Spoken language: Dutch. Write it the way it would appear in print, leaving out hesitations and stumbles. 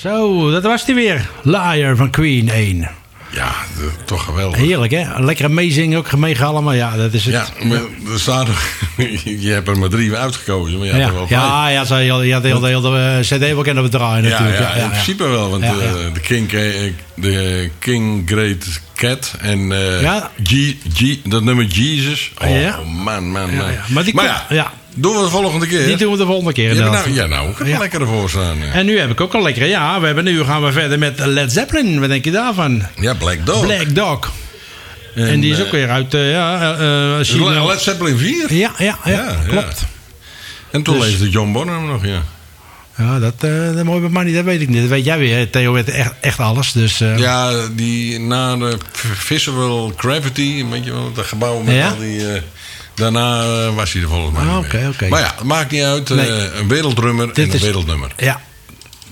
Zo, dat was die weer. Liar van Queen 1. Ja, toch geweldig. Heerlijk, hè? Lekker meezingen, ook meegeallemaal. Maar ja, dat is het. Ja, maar er staat je hebt er maar 3 uitgekozen. Maar je hebt er wel 5. Je had heel de CD wel kunnen draaien natuurlijk. Ja, in principe wel. Want de King Great Cat en dat nummer Jesus. Man. Maar doen we de volgende keer. Die doen we de volgende keer. Nou kan er lekker ervoor staan. Ja. En nu heb ik ook een lekkere. Ja, gaan we verder met Led Zeppelin. Wat denk je daarvan? Ja, Black Dog. Black Dog. En die is ook weer uit China. Led Zeppelin 4? Ja, klopt. Ja. En toen leefde John Bonham nog, ja. Ja, dat mooi bij mij niet, dat weet ik niet. Dat weet jij weer. Theo weet echt alles. Dus, Ja, die na de Visual Gravity, weet je wel, dat gebouw met al die... daarna was hij er volgens mij. Oké. Maar ja, het maakt niet uit. Een werelddrummer en een wereldnummer. Ja.